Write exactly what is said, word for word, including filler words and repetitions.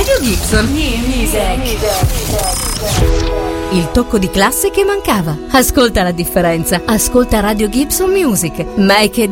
Radio Gibson Music. Il tocco di classe che mancava. Ascolta la differenza. Ascolta Radio Gibson Music. Make it